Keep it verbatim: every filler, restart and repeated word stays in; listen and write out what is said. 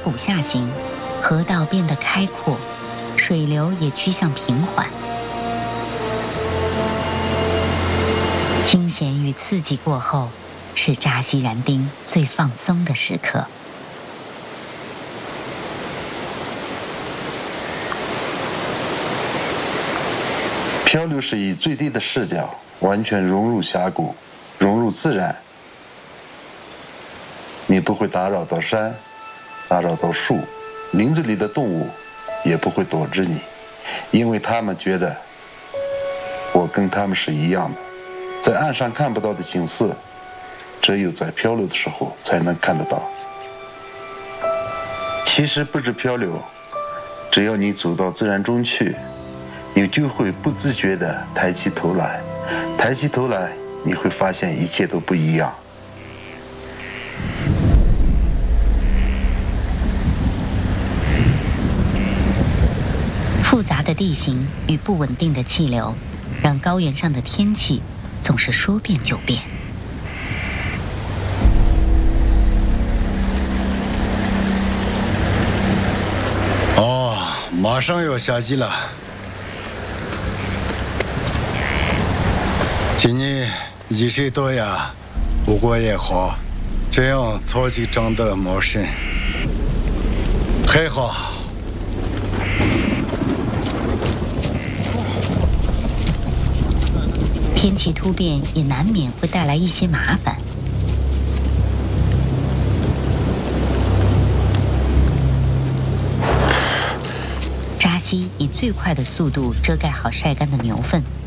谷下行，河道变得开阔，水流也趋向平缓。惊险与刺激过后，是扎西然丁最放松的时刻。 漂流是以最低的视角完全融入峡谷，融入自然。你不会打扰到山，打扰到树，林子里的动物也不会躲着你，因为他们觉得我跟他们是一样的。在岸上看不到的景色，只有在漂流的时候才能看得到。其实不止漂流，只要你走到自然中去，你就会不自觉地抬起头来，抬起头来，你会发现一切都不一样。 复杂的地形与不稳定的气流，让高原上的天气总是说变就变。 哦，马上要夏季了。今年雨水多呀，不过也好，这样草就长得茂盛，还好。 天气突变也难免会带来一些麻烦。扎西以最快的速度遮盖好晒干的牛粪，